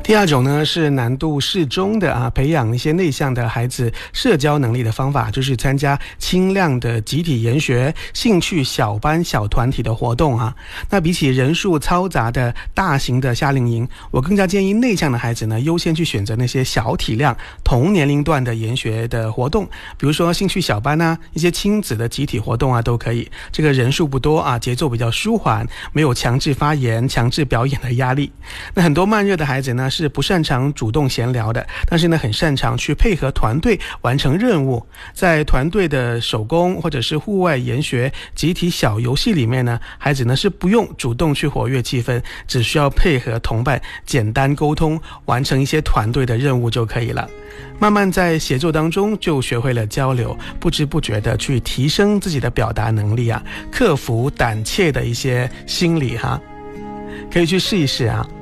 第二种呢是难度适中的培养一些内向的孩子社交能力的方法，就是参加轻量的集体研学、兴趣小班小团体的活动那比起人数嘈杂的大型的夏令营，我更加建议内向的孩子呢优先去选择那些小体量同年龄段的研学的活动，比如说兴趣小班一些亲子的集体活动都可以。这个人数不多节奏比较舒缓，没有强制发言、强制表演的压力。那很多慢热的孩子呢是不擅长主动闲聊的，但是呢很擅长去配合团队完成任务。在团队的手工或者是户外研学集体小游戏里面呢，孩子呢是不用主动去活跃气氛，只需要配合同伴简单沟通，完成一些团队的任务就可以了。慢慢在协作当中就学会了交流，不知不觉的去提升自己的表达能力克服胆怯的一些心理可以去试一试